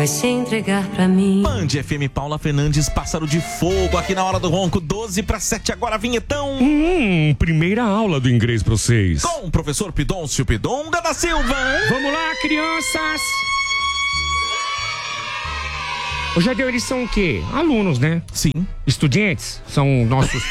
Vai se entregar pra mim. Band FM, Paula Fernandes, Pássaro de Fogo, aqui na Hora do Ronco, 12:07, agora vinhetão. Primeira aula do inglês pra vocês. Com o professor Pidoncio Pidonga da Silva. Vamos lá, crianças. O Jadeu, eles são o quê? Alunos, né? Sim. Estudantes? São nossos...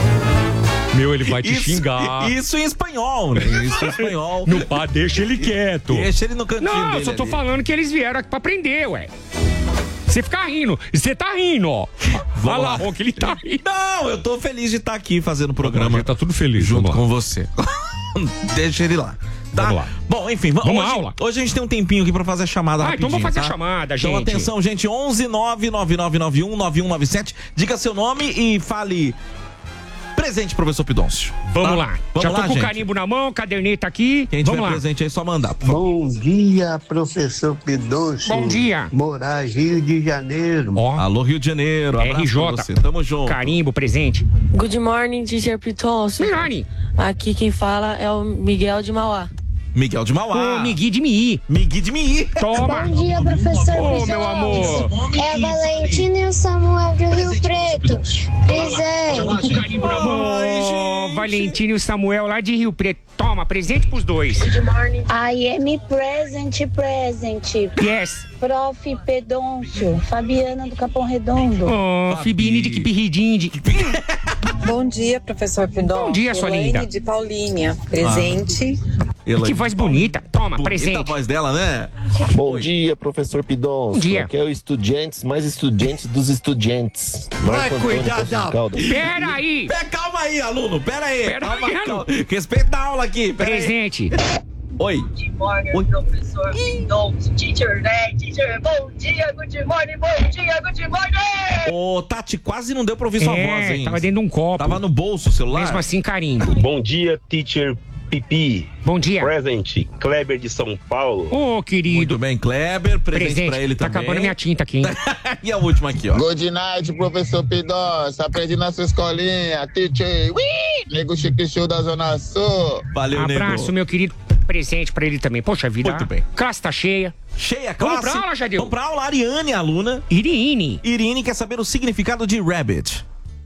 Meu, ele vai te xingar. Isso em espanhol, né? Isso em espanhol. Não, pá, deixa ele quieto. Deixa ele no cantinho dele. Não, eu só tô ali. falando que eles vieram aqui pra aprender, ué. Você fica rindo. E você tá rindo, ó. Vai lá, Ronco, ele tá rindo. Não, eu tô feliz de estar aqui fazendo o programa. Tá tudo feliz. Junto com você. Deixa ele lá. Tá? Vamos lá. Bom, enfim, Vamos à aula. Hoje a gente tem um tempinho aqui pra fazer a chamada rapidinho, então vamos fazer tá? a chamada, gente. Então atenção, gente, 11-99991-9197. Diga seu nome e fale... Presente, professor Pidoncio. Vamos lá. Vamos Já tô lá, com o gente. carimbo na mão, caderneta aqui. Quem Vamos tiver lá. presente aí, só mandar. Por favor. Bom dia, professor Pidoncio. Bom dia. Moraes, Rio de Janeiro. Ó, Alô, Rio de Janeiro. Abraço RJ. pra você. Tamo junto. carimbo, presente. Good morning, teacher Pidoncio. Mirani. Aqui quem fala é o Miguel de Mauá. Miguel de Mauá. Ô, Migui de Mií. Migui de Mií. Toma. Bom dia, professor. Ô, meu amor. É a Valentina e o Samuel do Rio Preto. Presente. Com o carimbo na mão. Valentina e o Samuel lá de Rio Preto. Toma, presente pros dois. I am present. Yes. Prof. Pidoncio. Fabiana do Capão Redondo. Ô, Fibini de Kipirridinde. Bom dia, professor Pidoncio. Bom dia, sua Elaine linda. de Paulínia. Presente. Que voz bonita. Toma, Bonita a presente. voz dela, né? Bom dia, professor Pidoncio. Bom dia. Aqui é o Estudantes mais Estudantes dos Estudantes. Marco Antônio Poços de Caldas. Pera aí. Calma aí, aluno. Pera aí. Pera Calma, aí, calma. aluno. Respeita a aula aqui. Pera aí. Presente. Oi. Good morning, professor Pidoncio. Teacher, né? Teacher, bom dia, good morning, bom dia, good morning! Ô, Tati, quase não deu pra ouvir sua voz, hein? Tava dentro de um copo. Tava no bolso o celular. Mesmo assim, carimbo. Bom dia, teacher Pipi. Bom dia. Present, Kleber de São Paulo. Ô, querido. Muito bem, Kleber. Presente pra ele Tá também. acabando minha tinta aqui, hein? E a última aqui, ó. Good night, professor Pidoncio. Aprendi na sua escolinha. Teacher. Nego Chique Show da Zona Sul. Valeu, Abraço, nego. meu querido. Presente pra ele também. Poxa vida. Muito bem. Classe tá cheia. Cheia a classe. Vamos pra aula, Jadeu. Vamos pra aula. Ariane, aluna. Irine. Irine quer saber o significado de rabbit.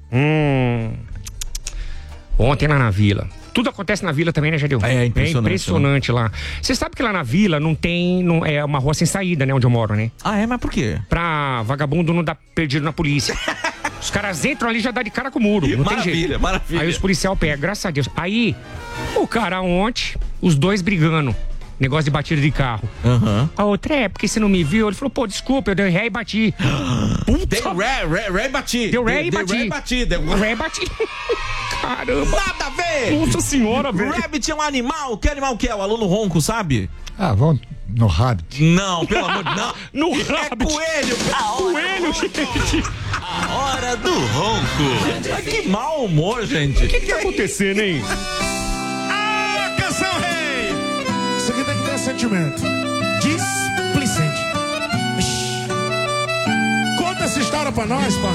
Ontem lá na vila. Tudo acontece na vila também, né, Jadeu? É impressionante, impressionante lá. Você sabe que lá na vila não tem... Não, é uma rua sem saída, né, onde eu moro, né? Ah, é? Mas por quê? Pra vagabundo não dar perdido na polícia. Os caras entram ali e já dá de cara com o muro. Não tem jeito. Maravilha. Aí os policiais pegam, graças a Deus. Aí, o cara ontem, os dois brigando. Negócio de batida de carro. Aham. A outra porque você não me viu. Ele falou, pô, desculpa, eu dei ré e bati. Deu ré e bati. Deu ré e Deu bati. ré e bati. Deu Ré e bati. Caramba. Nada a ver. Nossa senhora, velho. Rabbit é um animal. Que animal que é? O aluno ronco, sabe? Ah, vamos no Rabbit. Não, pelo amor de Deus. Não. No É rabbit. coelho. Coelho, gente. A hora do ronco. Mas que mau humor, gente. O que tá acontecendo, hein? Ah, canção rei! Isso aqui tem que ter sentimento. Displicente. Conta essa história pra nós, pá.